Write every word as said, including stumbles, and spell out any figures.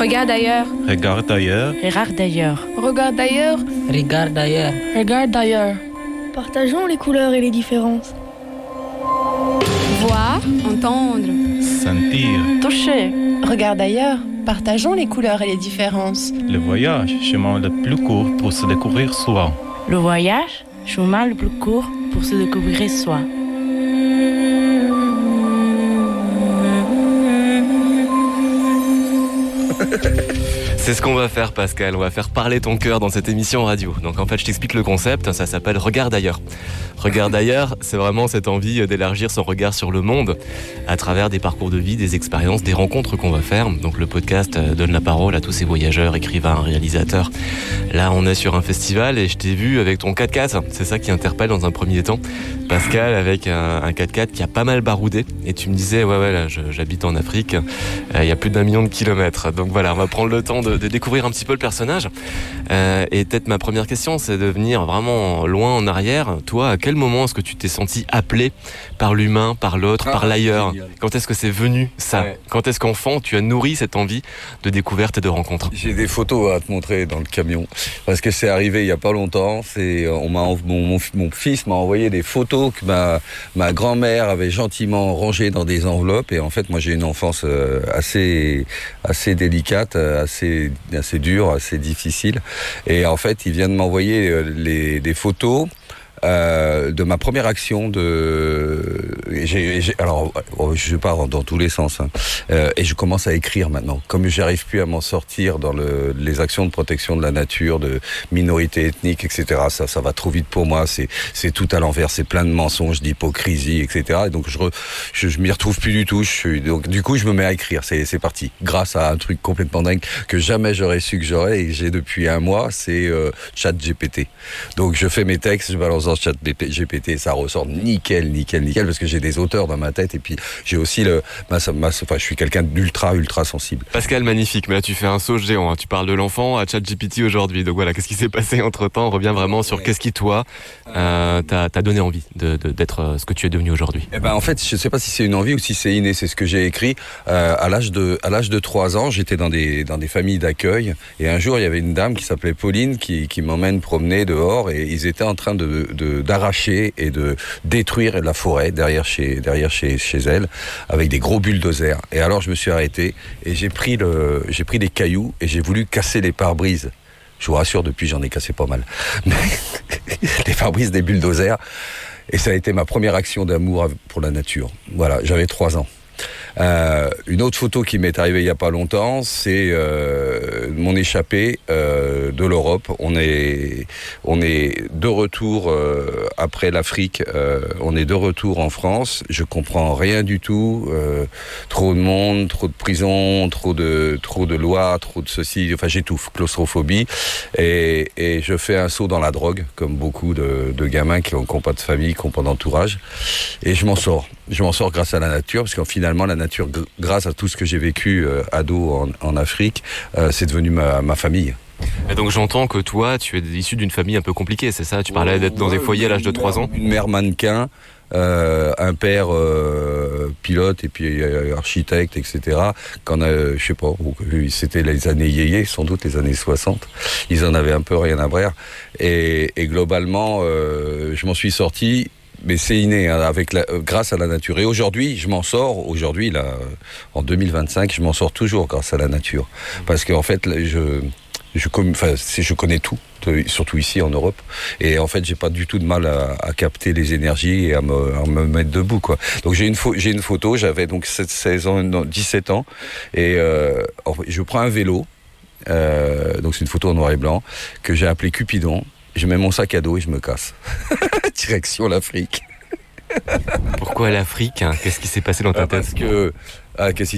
Regarde ailleurs. Regarde ailleurs. Regarde ailleurs. Regarde ailleurs. Regarde ailleurs. Regarde ailleurs. Partageons les couleurs et les différences. Voir, entendre. Sentir. Toucher. Regarde ailleurs. Partageons les couleurs et les différences. Le voyage, chemin le plus court pour se découvrir soi. Le voyage, chemin le plus court pour se découvrir soi. C'est ce qu'on va faire, Pascal. On va faire parler ton cœur dans cette émission radio. Donc en fait, je t'explique le concept. Ça s'appelle Regarde ailleurs. Regarde ailleurs, c'est vraiment cette envie d'élargir son regard sur le monde à travers des parcours de vie, des expériences, des rencontres qu'on va faire. Donc le podcast donne la parole à tous ces voyageurs, écrivains, réalisateurs. Là, on est sur un festival et je t'ai vu avec ton quatre-quatre. C'est ça qui interpelle dans un premier temps. Pascal avec un, un quatre-quatre qui a pas mal baroudé. Et tu me disais, ouais, ouais, là, je, j'habite en Afrique. Il euh, y a plus d'un million de kilomètres. Donc voilà, on va prendre le temps de, de découvrir un petit peu le personnage. Euh, et peut-être ma première question, c'est de venir vraiment loin en arrière. Toi, à quel moment est-ce que tu t'es senti appelé par l'humain, par l'autre, ah, par l'ailleurs ? Quand est-ce que c'est venu, ça ? Ouais. Quand est-ce qu'enfant, tu as nourri cette envie de découverte et de rencontre ? J'ai des photos à te montrer dans le camion. Parce que c'est arrivé il n'y a pas longtemps. C'est, on m'a, mon, mon, mon fils m'a envoyé des photos que ma, ma grand-mère avait gentiment rangées dans des enveloppes. Et en fait, moi, j'ai une enfance assez, assez délicate, assez, assez dure, assez difficile. Et en fait, il vient de m'envoyer les, des photos Euh, de ma première action de j'ai, j'ai, alors je pars dans tous les sens hein. euh, et je commence à écrire maintenant comme j'arrive plus à m'en sortir dans le, les actions de protection de la nature, de minorités ethniques, etc. ça, ça va trop vite pour moi, c'est, c'est tout à l'envers, c'est plein de mensonges, d'hypocrisie, etc. Et donc je, re, je, je m'y retrouve plus du tout, je suis, donc du coup je me mets à écrire, c'est, c'est parti grâce à un truc complètement dingue que jamais j'aurais su que j'aurais et que j'ai depuis un mois, c'est euh, ChatGPT. Donc je fais mes textes, je balance dans ChatGPT, ça ressort nickel, nickel, nickel, parce que j'ai des auteurs dans ma tête et puis j'ai aussi le, ma, ma, enfin, je suis quelqu'un d'ultra, ultra sensible. Pascal, magnifique, mais là tu fais un saut géant, hein. Tu parles de l'enfant à ChatGPT aujourd'hui, donc voilà, qu'est-ce qui s'est passé entre temps ? On revient vraiment sur qu'est-ce qui toi euh, t'a, t'a donné envie de, de, d'être ce que tu es devenu aujourd'hui. Eh ben en fait, je sais pas si c'est une envie ou si c'est inné, c'est ce que j'ai écrit euh, à l'âge de, à l'âge de trois ans, j'étais dans des, dans des familles d'accueil et un jour il y avait une dame qui s'appelait Pauline qui, qui m'emmène promener dehors et ils étaient en train de, de d'arracher et de détruire la forêt derrière chez derrière chez chez elle avec des gros bulldozers. Et alors je me suis arrêté et j'ai pris le j'ai pris des cailloux et j'ai voulu casser les pare-brises. Je vous rassure, depuis j'en ai cassé pas mal. Mais les pare-brises des bulldozers, et ça a été ma première action d'amour pour la nature. Voilà, j'avais trois ans. Euh, une autre photo qui m'est arrivée il y a pas longtemps, c'est euh, mon échappée euh, de l'Europe. On est, on est de retour euh, après l'Afrique. Euh, on est de retour en France. Je comprends rien du tout. Euh, trop de monde, trop de prisons, trop de, trop de lois, trop de ceci. Enfin, j'étouffe, claustrophobie. Et, et je fais un saut dans la drogue, comme beaucoup de, de gamins qui n'ont pas de famille, qui n'ont pas d'entourage. Et je m'en sors. Je m'en sors grâce à la nature, parce que finalement, la nature, grâce à tout ce que j'ai vécu euh, ado en, en Afrique, euh, c'est devenu ma, ma famille. Et donc j'entends que toi, tu es issu d'une famille un peu compliquée, c'est ça ? Tu parlais d'être dans des foyers à l'âge de trois ans ? Une mère mannequin, euh, un père euh, pilote et puis euh, architecte, et cetera. Quand euh, je sais pas, c'était les années yéyé, sans doute les années soixante. Ils en avaient un peu rien à brer. Et, et globalement, euh, je m'en suis sorti. Mais c'est inné, hein, avec la, euh, grâce à la nature. Et aujourd'hui, je m'en sors, aujourd'hui, là, en deux mille vingt-cinq, je m'en sors toujours grâce à la nature. Parce qu'en fait, là, je, je, enfin, je connais tout, surtout ici en Europe. Et en fait, j'ai pas du tout de mal à, à capter les énergies et à me, à me mettre debout, quoi. Donc j'ai une, fo- j'ai une photo, j'avais donc seize ans, non, dix-sept ans, et euh, je prends un vélo, euh, donc c'est une photo en noir et blanc, que j'ai appelé Cupidon. Je mets mon sac à dos et je me casse. Direction l'Afrique. Pourquoi l'Afrique ? Qu'est-ce qui s'est passé dans ta ah, tête ? Parce que... Ah, qu'est-ce